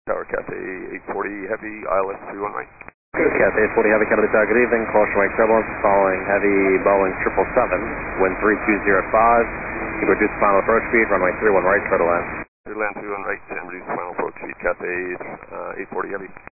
Tower Cathay 840 Heavy, ILS 31 right. Cathay 840 Heavy, Canada Tower, good evening. Caution wake turbulence following heavy Boeing 777, wind 3205. You reduce final approach speed, runway 31 right, clear to land. Clear to land 31 right, and reduce final approach speed, Cathay 840 Heavy.